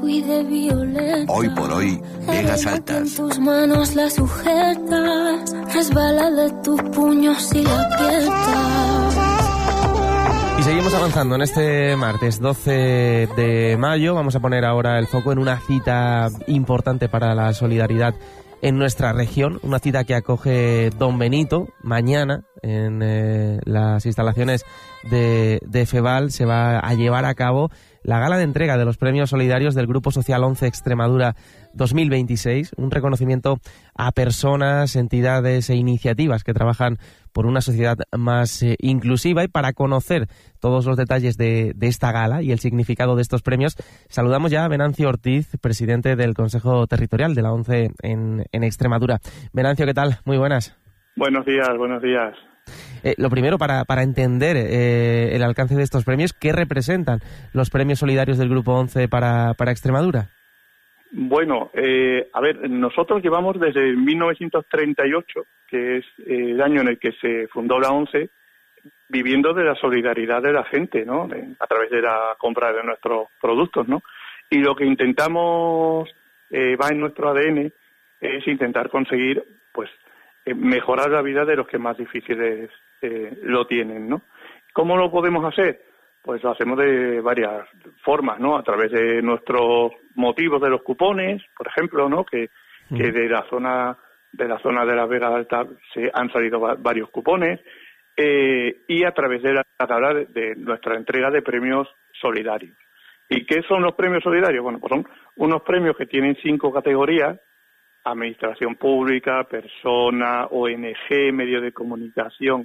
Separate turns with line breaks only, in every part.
fui de violeta.
Hoy por hoy, Vegas Altas.
En tus manos la sujetas, resbala de tus puños y la aprietas.
Y seguimos avanzando en este martes 12 de mayo. Vamos a poner ahora el foco en una cita importante para la solidaridad en nuestra región, una cita que acoge Don Benito. Mañana en las instalaciones de FEVAL se va a llevar a cabo la gala de entrega de los premios solidarios del Grupo Social 11 Extremadura 2026, un reconocimiento a personas, entidades e iniciativas que trabajan por una sociedad más inclusiva. Y para conocer todos los detalles de esta gala y el significado de estos premios, saludamos ya a Venancio Ortiz, presidente del Consejo Territorial de la ONCE en Extremadura. Venancio, ¿qué tal? Muy buenas.
Buenos días, buenos días.
Lo primero, para entender el alcance de estos premios, ¿qué representan los premios solidarios del Grupo 11 para Extremadura?
Bueno, a ver, nosotros llevamos desde 1938, que es el año en el que se fundó la ONCE, viviendo de la solidaridad de la gente, ¿no? A través de la compra de nuestros productos, ¿no? Y lo que intentamos, va en nuestro ADN, es intentar conseguir, pues, mejorar la vida de los que más difíciles lo tienen, ¿no? ¿Cómo lo podemos hacer? Pues lo hacemos de varias formas, ¿no? A través de nuestros motivos de los cupones, por ejemplo, ¿no? Que de la zona de la Vega Alta se han salido varios cupones, y a través de la tabla de nuestra entrega de premios solidarios. ¿Y qué son los premios solidarios? Bueno, pues son unos premios que tienen 5 categorías: administración pública, persona, ONG, medio de comunicación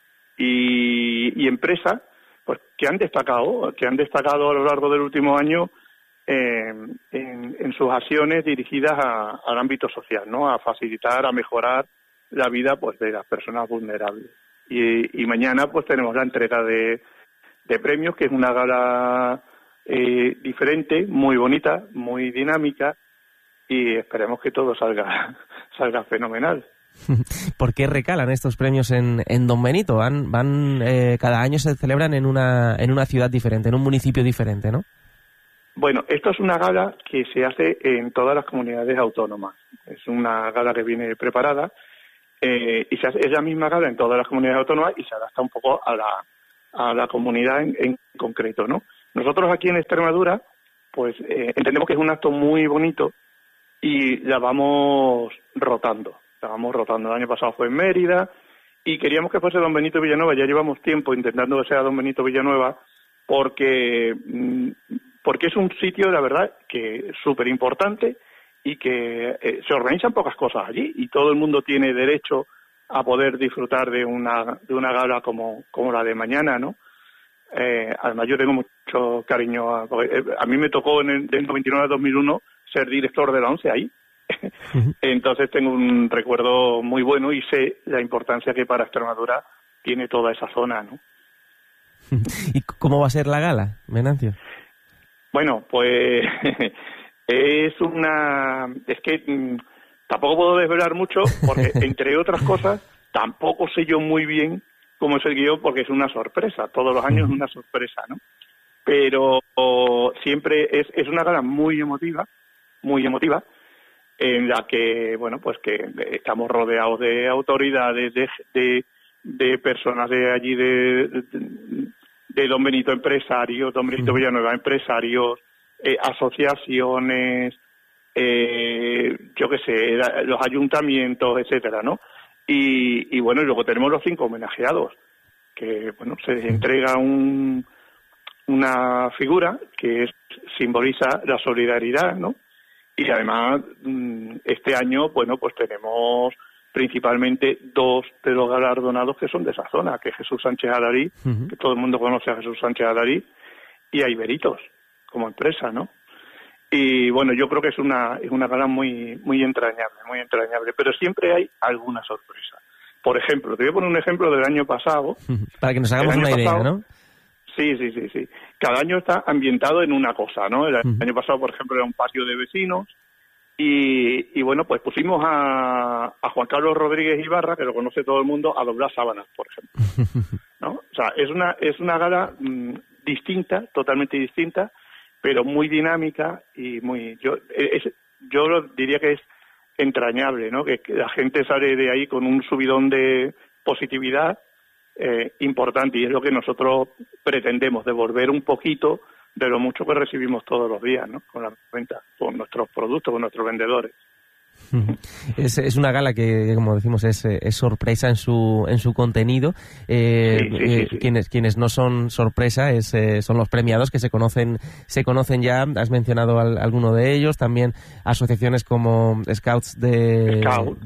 y empresa, pues que han destacado a lo largo del último año en sus acciones dirigidas al ámbito social, ¿no? A facilitar, a mejorar la vida, pues, de las personas vulnerables. Y mañana, pues, tenemos la entrega de premios, que es una gala diferente, muy bonita, muy dinámica, y esperemos que todo salga fenomenal.
¿Por qué recalan estos premios en Don Benito? Cada año se celebran en una ciudad diferente, en un municipio diferente, ¿no?
Bueno, esto es una gala que se hace en todas las comunidades autónomas. Es una gala que viene preparada, y se hace, es la misma gala en todas las comunidades autónomas, y se adapta un poco a la comunidad en concreto, ¿no? Nosotros aquí en Extremadura, pues entendemos que es un acto muy bonito y la vamos rotando. El año pasado fue en Mérida y queríamos que fuese Don Benito Villanueva. Ya llevamos tiempo intentando que sea Don Benito Villanueva porque es un sitio, la verdad, que es súper importante y que se organizan pocas cosas allí y todo el mundo tiene derecho a poder disfrutar de una gala como la de mañana, ¿no? Además, yo tengo mucho cariño a mí me tocó del 99 al 2001 ser director de la ONCE ahí. Entonces tengo un recuerdo muy bueno y sé la importancia que para Extremadura tiene toda esa zona, ¿no?
¿Y cómo va a ser la gala, Venancio?
Bueno, pues es que tampoco puedo desvelar mucho porque, entre otras cosas, tampoco sé yo muy bien cómo es el guión, porque es una sorpresa. Todos los años es una sorpresa, ¿no? Pero siempre es una gala muy emotiva, en la que, bueno, pues que estamos rodeados de autoridades, de personas de allí, de Don Benito, empresarios, Don Benito Villanueva, empresarios, asociaciones, yo qué sé, los ayuntamientos, etcétera, ¿no? Y bueno, y luego tenemos los 5 homenajeados, que, bueno, se entrega una figura que simboliza la solidaridad, ¿no? Y además, este año, bueno, pues tenemos principalmente 2 de los galardonados que son de esa zona, que es Jesús Sánchez Adarí, que todo el mundo conoce a Jesús Sánchez Adarí, y a Iberitos, como empresa, ¿no? Y bueno, yo creo que es una gala muy entrañable, pero siempre hay alguna sorpresa. Por ejemplo, te voy a poner un ejemplo del año pasado.
Para que nos hagamos una idea, ¿no?
Sí. Cada año está ambientado en una cosa, ¿no? El año pasado, por ejemplo, era un patio de vecinos y bueno, pues pusimos a Juan Carlos Rodríguez Ibarra, que lo conoce todo el mundo, a doblar sábanas, por ejemplo, ¿no? O sea, es una gala distinta, totalmente distinta, pero muy dinámica y muy... Yo diría que es entrañable, ¿no? Que la gente sale de ahí con un subidón de positividad importante, y es lo que nosotros pretendemos, devolver un poquito de lo mucho que recibimos todos los días, ¿no? Con las ventas, con nuestros productos, con nuestros vendedores.
Es una gala que, como decimos, es sorpresa en su contenido.
Sí.
Quienes no son sorpresa son los premiados, que se conocen ya. Has mencionado alguno de ellos, también asociaciones como Scouts de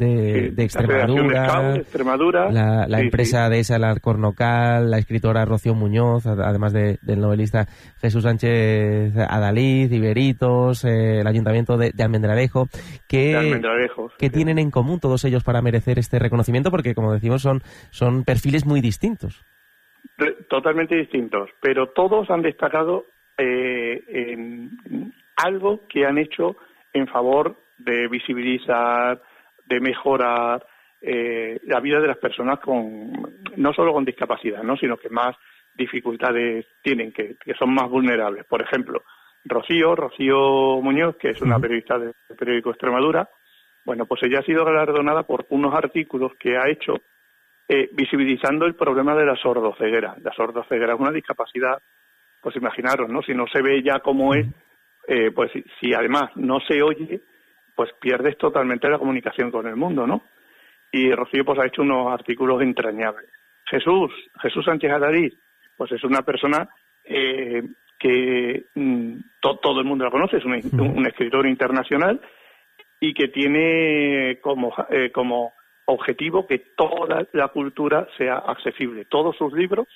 Extremadura, la empresa de esa, la Cornocal, la escritora Rocío Muñoz, además del novelista Jesús Sánchez Adalid, Iberitos, el Ayuntamiento de Almendralejo, que tienen en común todos ellos para merecer este reconocimiento, porque, como decimos, son perfiles muy distintos.
Totalmente distintos, pero todos han destacado en algo que han hecho en favor de visibilizar, de mejorar la vida de las personas no solo con discapacidad, ¿no? Sino que más dificultades tienen, que son más vulnerables. Por ejemplo, Rocío Muñoz, que es una periodista del periódico Extremadura, bueno, pues ella ha sido galardonada por unos artículos que ha hecho visibilizando el problema de la sordoceguera. La sordoceguera es una discapacidad, pues imaginaros, ¿no? Si no se ve ya cómo es, pues si además no se oye, pues pierdes totalmente la comunicación con el mundo, ¿no? Y Rocío pues ha hecho unos artículos entrañables. Jesús Sánchez Adalid, pues es una persona que todo el mundo la conoce, es un escritor internacional y que tiene como objetivo que toda la cultura sea accesible. Todos sus libros,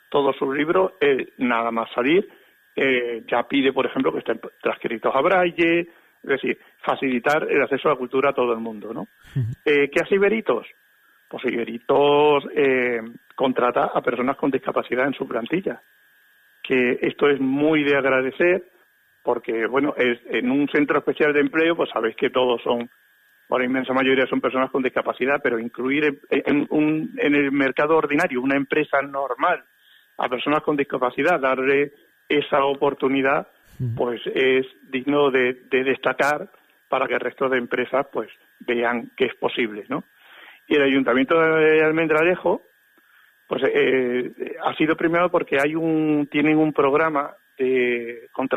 nada más salir, ya pide, por ejemplo, que estén transcritos a braille, es decir, facilitar el acceso a la cultura a todo el mundo, ¿no? ¿Qué hace Iberitos? Pues Iberitos contrata a personas con discapacidad en su plantilla, que esto es muy de agradecer, porque, bueno, en un centro especial de empleo, pues sabéis que todos la inmensa mayoría son personas con discapacidad, pero incluir en el mercado ordinario una empresa normal a personas con discapacidad, darle esa oportunidad, pues es digno de destacar para que el resto de empresas pues vean que es posible, ¿no? Y el Ayuntamiento de Almendralejo pues ha sido premiado porque tienen un programa contra